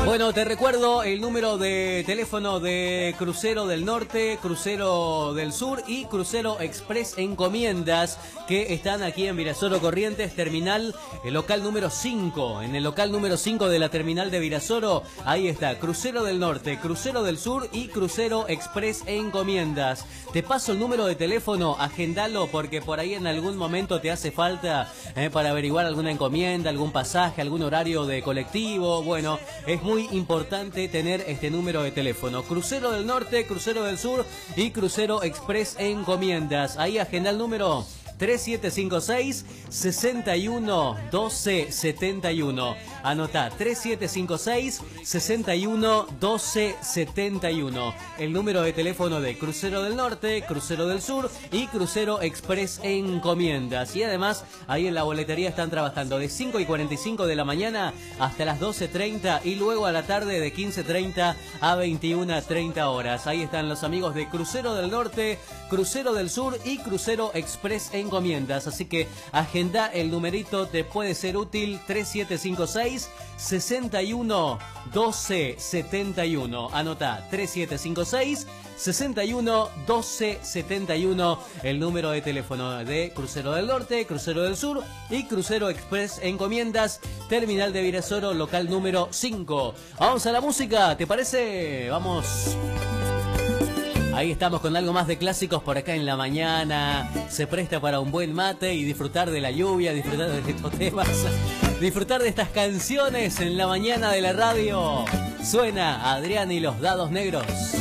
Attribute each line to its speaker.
Speaker 1: Bueno, te recuerdo el número de teléfono de Crucero del Norte, Crucero del Sur y Crucero Express Encomiendas, que están aquí en Virasoro Corrientes, terminal, el local número 5. En el local número 5 de la terminal de Virasoro, ahí está, Crucero del Norte, Crucero del Sur y Crucero Express Encomiendas. Te paso el número de teléfono, agendalo porque por ahí en algún momento te hace falta para averiguar alguna encomienda, algún pasaje, algún horario de colectivo. Bueno, es muy importante tener este número de teléfono. Crucero del Norte, Crucero del Sur y Crucero Express Encomiendas. Ahí agenda el número 3756-611271. Anotá, 3756-611271. El número de teléfono de Crucero del Norte, Crucero del Sur y Crucero Express Encomiendas. Y además, ahí en la boletería están trabajando de 5:45 de la mañana hasta las 12:30 y luego a la tarde de 15:30 a 21:30 horas. Ahí están los amigos de Crucero del Norte, Crucero del Sur y Crucero Express Encomiendas. Así que agenda el numerito, te puede ser útil, 3756-611271. Anota, 3756-611271, el número de teléfono de Crucero del Norte, Crucero del Sur y Crucero Express Encomiendas, terminal de Virasoro, local número 5. Vamos a la música, ¿te parece? Vamos. Ahí estamos con algo más de clásicos por acá en la mañana. Se presta para un buen mate y disfrutar de la lluvia, disfrutar de estos temas, disfrutar de estas canciones en la mañana de la radio. Suena Adrián y los Dados Negros.